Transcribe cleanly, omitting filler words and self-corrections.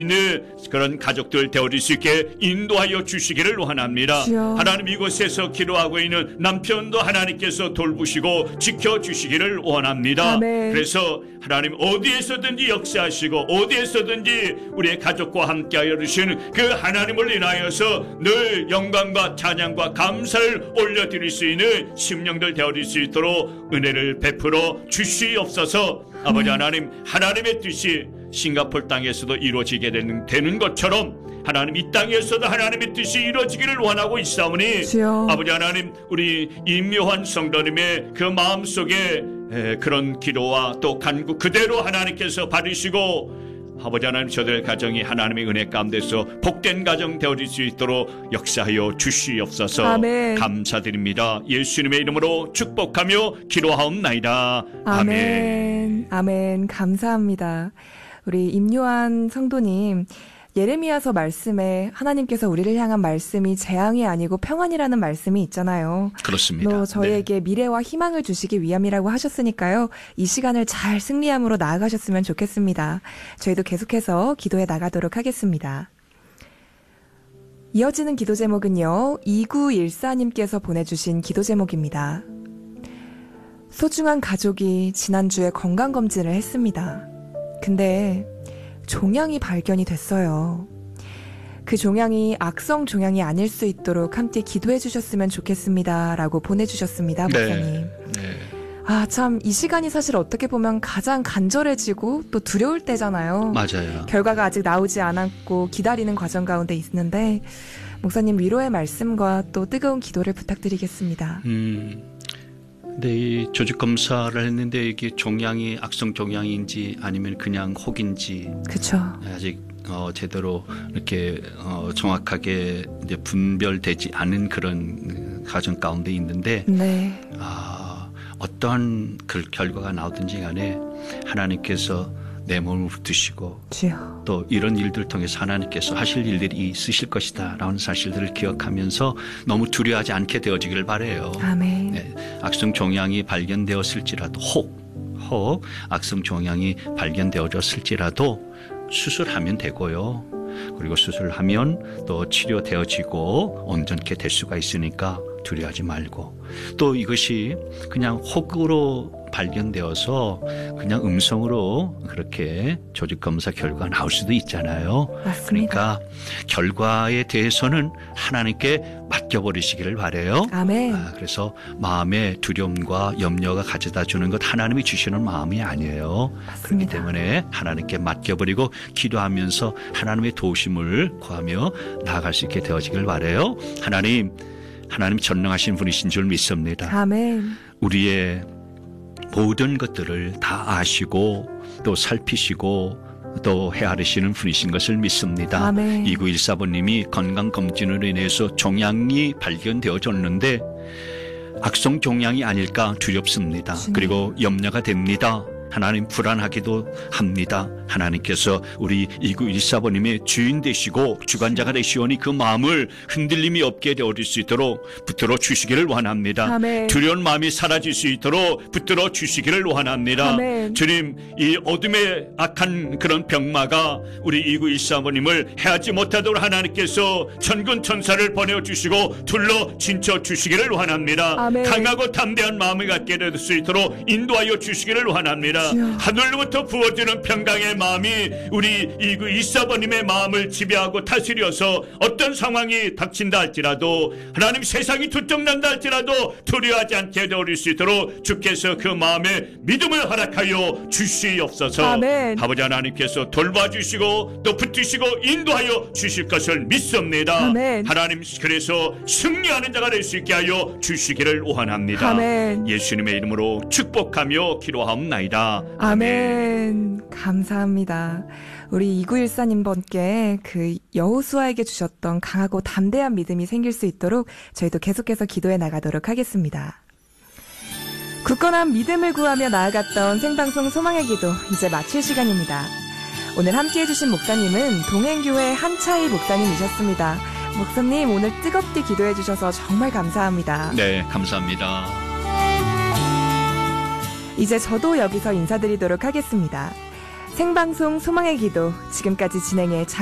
있는 그런 가족들 되어줄 수 있게 인도하여 주시기를 원합니다. 주여. 하나님, 이곳에서 기도하고 있는 남편도 하나님께서 돌보시고 지켜주시기를 원합니다. 아멘. 그래서 하나님, 어디에서든지 역사하시고 어디에서든지 우리의 가족과 함께하여 주시는 그 하나님을 인하여서 늘 영광과 찬양과 감사를 올려드릴 수 있는 심령들 되어줄 수 있도록 은혜를 베풀어 주시옵소서. 아버지 하나님, 하나님의 뜻이 싱가포르 땅에서도 이루어지게 되는 것처럼 하나님, 이 땅에서도 하나님의 뜻이 이루어지기를 원하고 있사오니 주여. 아버지 하나님, 우리 임요한 성도님의 그 마음속에 그런 기도와 또 간구 그대로 하나님께서 받으시고 아버지 하나님, 저들의 가정이 하나님의 은혜 가운데서 복된 가정 되어질 수 있도록 역사하여 주시옵소서. 아멘. 감사드립니다. 예수님의 이름으로 축복하며 기도하옵나이다. 아멘. 아멘. 감사합니다. 우리 임요한 성도님, 예레미야서 말씀에 하나님께서 우리를 향한 말씀이 재앙이 아니고 평안이라는 말씀이 있잖아요. 그렇습니다. 또 저희에게 미래와 희망을 주시기 위함이라고 하셨으니까요. 이 시간을 잘 승리함으로 나아가셨으면 좋겠습니다. 저희도 계속해서 기도해 나가도록 하겠습니다. 이어지는 기도 제목은요, 2914님께서 보내주신 기도 제목입니다. 소중한 가족이 지난주에 건강검진을 했습니다. 근데 종양이 발견이 됐어요. 그 종양이 악성 종양이 아닐 수 있도록 함께 기도해 주셨으면 좋겠습니다. 라고 보내주셨습니다. 목사님. 네. 아, 참, 이 시간이 사실 어떻게 보면 가장 간절해지고 또 두려울 때잖아요. 맞아요. 결과가 아직 나오지 않았고 기다리는 과정 가운데 있는데 목사님 위로의 말씀과 또 뜨거운 기도를 부탁드리겠습니다. 근데 이 조직 검사를 했는데 이게 종양이 악성 종양인지 아니면 그냥 혹인지 그렇죠. 아직 제대로 이렇게 정확하게 이제 분별되지 않은 그런 과정 가운데 있는데 네. 어떠한 그 결과가 나오든지 간에 하나님께서 내 몸을 붙드시고 주여. 또 이런 일들을 통해서 하나님께서 하실 일들이 있으실 것이다 라는 사실들을 기억하면서 너무 두려워하지 않게 되어지기를 바라요. 아멘. 네, 악성 종양이 발견되었을지라도 혹 악성 종양이 발견되어졌을지라도 수술하면 되고요. 그리고 수술하면 또 치료되어지고 온전케 될 수가 있으니까 두려워하지 말고, 또 이것이 그냥 혹으로 발견되어서 그냥 음성으로 그렇게 조직검사 결과가 나올 수도 있잖아요. 맞습니다. 그러니까 결과에 대해서는 하나님께 맡겨버리시기를 바라요. 아멘. 그래서 마음의 두려움과 염려가 가져다 주는 것 하나님이 주시는 마음이 아니에요. 맞습니다. 그렇기 때문에 하나님께 맡겨버리고 기도하면서 하나님의 도우심을 구하며 나아갈 수 있게 되어지길 바라요. 하나님 전능하신 분이신 줄 믿습니다. 아멘. 우리의 모든 것들을 다 아시고 또 살피시고 또 헤아리시는 분이신 것을 믿습니다. 아멘. 2914번님이 건강검진으로 인해서 종양이 발견되어졌는데 악성 종양이 아닐까 두렵습니다. 주님. 그리고 염려가 됩니다. 하나님 불안하기도 합니다. 하나님께서 우리 2914번님의 주인 되시고 주관자가 되시오니 그 마음을 흔들림이 없게 되어줄 수 있도록 붙들어 주시기를 원합니다. 아멘. 두려운 마음이 사라질 수 있도록 붙들어 주시기를 원합니다. 아멘. 주님, 이 어둠의 악한 그런 병마가 우리 2914번님을 해하지 못하도록 하나님께서 천군 천사를 보내주시고 둘러 진쳐 주시기를 원합니다. 아멘. 강하고 담대한 마음을 갖게 될 수 있도록 인도하여 주시기를 원합니다. 주여. 하늘로부터 부어지는 평강의 마음이 우리 2914번님의 마음을 지배하고 다스려서 어떤 상황이 닥친다 할지라도, 하나님 세상이 두통난다 할지라도 두려워하지 않게 되어줄 수 있도록 주께서 그 마음에 믿음을 허락하여 주시옵소서. 아멘. 아버지 하나님께서 돌봐주시고 또 붙드시고 인도하여 주실 것을 믿습니다. 아멘. 하나님, 그래서 승리하는 자가 될 수 있게 하여 주시기를 원합니다. 아멘. 예수님의 이름으로 축복하며 기도하옵나이다. 아멘. 감사합니다. 우리 2914님께 그 여호수아에게 주셨던 강하고 담대한 믿음이 생길 수 있도록 저희도 계속해서 기도해 나가도록 하겠습니다. 굳건한 믿음을 구하며 나아갔던 생방송 소망의 기도, 이제 마칠 시간입니다. 오늘 함께해 주신 목사님은 동행교회 한차희 목사님이셨습니다. 목사님, 오늘 뜨겁게 기도해 주셔서 정말 감사합니다. 네, 감사합니다. 이제 저도 여기서 인사드리도록 하겠습니다. 생방송 소망의 기도 지금까지 진행해